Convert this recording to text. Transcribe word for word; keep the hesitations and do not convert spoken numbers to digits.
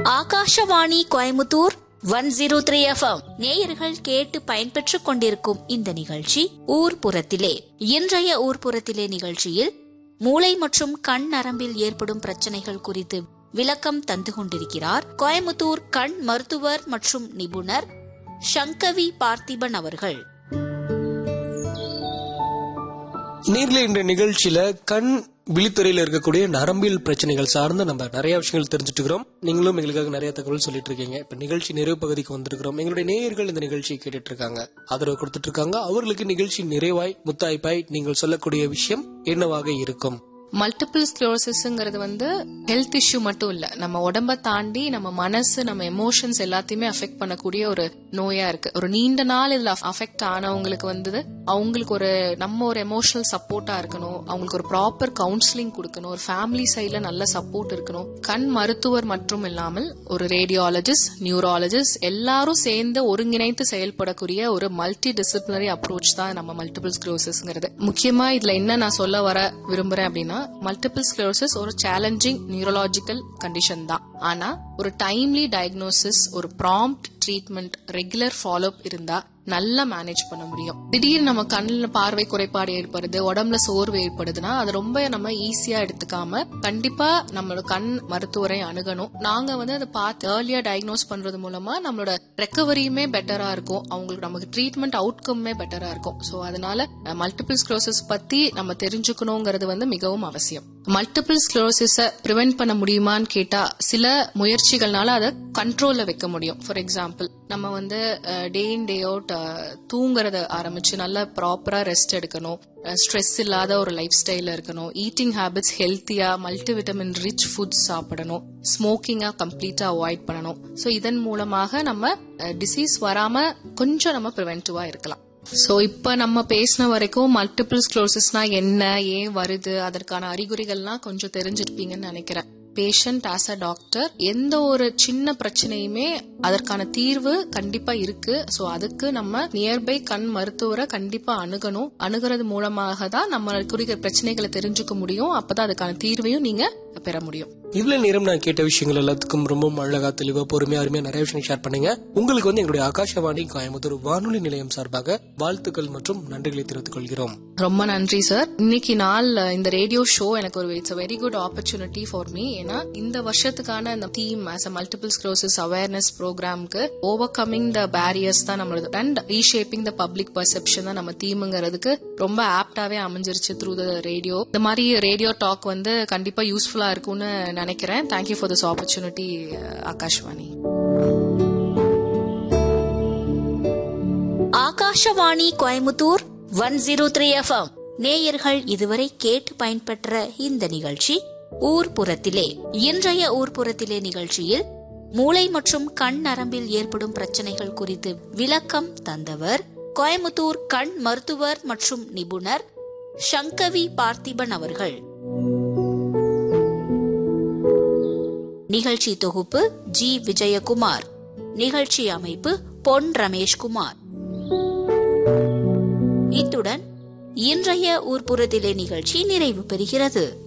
Akashvani Coimbatore one zero three F M நேயர்கள் கேட்டு பயன்பெற்றுக் கொண்டிருக்கும் இந்த நிகழ்ச்சி ஊர்புறத்திலே. இன்றைய ஊர்புறத்திலே நிகழ்ச்சியில் மூளை மற்றும் கண் நரம்பில் ஏற்படும் பிரச்சனைகள் குறித்து விளக்கம் தந்து கொண்டிருக்கிறார் கோயமுத்தூர் கண் மருத்துவர் மற்றும் நிபுணர் சங்கவி பார்த்திபன் அவர்கள். நேர்ல இந்த நிகழ்ச்சியில கண் விழித்துறையில இருக்கக்கூடிய நரம்பியல் பிரச்சனைகள் சார்ந்து நம்ம நிறைய விஷயங்கள் தெரிஞ்சுட்டு இருக்கிறோம். நீங்களும் எங்களுக்காக நிறைய தகவல் சொல்லிட்டு இருக்கீங்க. இப்ப நிகழ்ச்சி நிறைவு பகுதிக்கு வந்திருக்கிறோம். எங்களுடைய நேயர்கள் இந்த நிகழ்ச்சியை கேட்டுட்டு இருக்காங்க, ஆதரவு கொடுத்துட்டு இருக்காங்க. அவர்களுக்கு நிகழ்ச்சி நிறைவாய் முத்தாய்ப்பாய் நீங்கள் சொல்லக்கூடிய விஷயம் என்னவாக இருக்கும்? மல்டிபிள் ஸ்க்ளரோசிஸ்ங்கிறது வந்து ஹெல்த் இஷ்யூ மட்டும் இல்ல, நம்ம உடம்ப தாண்டி நம்ம மனசு, நம்ம எமோஷன்ஸ் எல்லாத்தையுமே அஃபெக்ட் பண்ணக்கூடிய ஒரு நோயா இருக்கு. ஒரு நீண்ட நாள் இதுல அஃபெக்ட் ஆனவங்களுக்கு வந்து அவங்களுக்கு ஒரு நம்ம ஒரு எமோஷனல் சப்போர்ட்டா இருக்கணும், அவங்களுக்கு ஒரு ப்ராப்பர் கவுன்சிலிங் கொடுக்கணும், ஒரு ஃபேமிலி சைட்ல நல்ல சப்போர்ட் இருக்கணும். கண் மருத்துவர் மட்டும் இல்லாமல் ஒரு ரேடியாலஜிஸ்ட், நியூராலஜிஸ்ட் எல்லாரும் சேர்ந்து ஒருங்கிணைத்து செயல்படக்கூடிய ஒரு மல்டி டிசிப்ளினரி அப்ரோச் தான் நம்ம மல்டிபிள் ஸ்க்ளரோசிஸ்ங்கிறது. முக்கியமா இதுல என்ன நான் சொல்ல வர விரும்புறேன் அப்படின்னா, மல்டிபிள் ஸ்க்ளரோசிஸ் ஒரு சேலஞ்சிங் நியூரலாஜிக்கல் கண்டிஷன் தான். ஆனா ஒரு டைம்லி டயக்னோசிஸ், ஒரு prompt treatment, regular follow up இருந்தா நல்லா மேனேஜ் பண்ண முடியும். திடீர்னு நம்ம கண்ணுல பார்வை குறைபாடு ஏற்படுது, உடம்புல சோர்வு ஏற்படுதுன்னா அது ரொம்ப நம்ம ஈஸியா எடுத்துக்காம கண்டிப்பா நம்மளோட கண் மருத்துவரை அணுகணும். நாங்க வந்து அதை பார்த்து ஏர்லியா டயக்னோஸ் பண்றது மூலமா நம்மளோட ரெக்கவரியுமே பெட்டரா இருக்கும், அவங்களுக்கு நமக்கு ட்ரீட்மெண்ட் அவுட்கம்மே பெட்டரா இருக்கும். சோ அதனால மல்டிபிள் ஸ்க்ளரோசிஸ் பத்தி நம்ம தெரிஞ்சுக்கணுங்கிறது வந்து மிகவும் அவசியம். மல்டிபிள் ஸ்க்ளரோசிஸ பிரிவென்ட் பண்ண முடியுமான்னு கேட்டா சில முயற்சிகள்னால அதை கண்ட்ரோல்ல வைக்க முடியும். ஃபார் எக்ஸாம்பிள் நம்ம வந்து டே இன் டே அவுட் தூங்குறத ஆரம்பிச்சு நல்லா ப்ராப்பரா ரெஸ்ட் எடுக்கணும், ஸ்ட்ரெஸ் இல்லாத ஒரு லைஃப் ஸ்டைல இருக்கணும், ஈட்டிங் ஹேபிட்ஸ் ஹெல்த்தியா மல்டிவிட்டமின் ரிச் ஃபுட்ஸ் சாப்பிடணும், ஸ்மோக்கிங்கா கம்ப்ளீட்டா அவாய்ட் பண்ணணும். சோ இதன் மூலமாக நம்ம டிசீஸ் வராம கொஞ்சம் நம்ம பிரிவென்டிவா இருக்கலாம். சோ இப்ப நம்ம பேசின வரைக்கும் மல்டிபிள் ஸ்க்ளரோசிஸ்னா என்ன, ஏன் வருது, அதற்கான அறிகுறிகள்லாம் கொஞ்சம் தெரிஞ்சிருப்பீங்கன்னு நினைக்கிறேன். பேஷண்ட் ஆஸ் அ டாக்டர் எந்த ஒரு சின்ன பிரச்சனையுமே அதற்கான தீர்வு கண்டிப்பா இருக்கு. சோ அதுக்கு நம்ம நியர்பை கண் மருத்துவரை கண்டிப்பா அணுகணும். அணுகிறது மூலமாக தான் நம்ம குறிக்கிற பிரச்சனைகளை தெரிஞ்சுக்க முடியும். அப்பதான் அதுக்கான தீர்வையும் நீங்க பெற முடியும். இவ்வளவு நேரம் நான் கேட்ட விஷயங்கள் எல்லாத்துக்கும் ரொம்ப அழகா, தெளிவா, பொறுமையா, அருமையா நிறைய விஷயம் ஷேர் பண்ணீங்க. உங்களுக்கு வந்து எங்களுடைய ஆகாஷவாணி கோயமுத்தூர் வானொலி நிலையம் சார்பாக வாழ்த்துக்கள் மற்றும் நன்றிகளை தெரிவித்துக் கொள்கிறோம். ரொம்ப நன்றி சார். இன்னைக்கு நாள் இந்த ரேடியோ ஷோ எனக்கு ஒரு it's very good opportunity for me. ஏன்னா இந்த வருஷத்துக்கான இந்த theme as a multiple sclerosis awareness ப்ரோக்ராம்க்கு over coming the barriers தான் நம்மளோட and reshaping the public perception தான் நம்ம தீமுங்கிறதுக்கு ரொம்ப ஆப்டாவே அமைஞ்சிருச்சு த்ரூ த ரேடியோ. இந்த மாதிரி ரேடியோ டாக் வந்து கண்டிப்பா யூஸ்ஃபுல்லா இருக்கும்னு நினைக்கிறேன். Thank you for this opportunity Akashvani. Akashvani Coimbatore one zero three F M நேயர்கள் இதுவரை கேட்டு பயன்பெற்ற இந்த நிகழ்ச்சி ஊர்புறத்திலே. இன்றைய ஊர்புறத்திலே நிகழ்ச்சியில் மூளை மற்றும் கண் நரம்பில் ஏற்படும் பிரச்சனைகள் குறித்து விளக்கம் தந்தவர் கோயமுத்தூர் கண் மருத்துவர் மற்றும் நிபுணர் சங்கவி பார்த்திபன் அவர்கள். நிகழ்ச்சி தொகுப்பு ஜி விஜயகுமார், நிகழ்ச்சி அமைப்பு பொன் ரமேஷ்குமார். இத்துடன் இன்றைய ஊர்புறத்திலே நிகழ்ச்சி நிறைவு பெறுகிறது.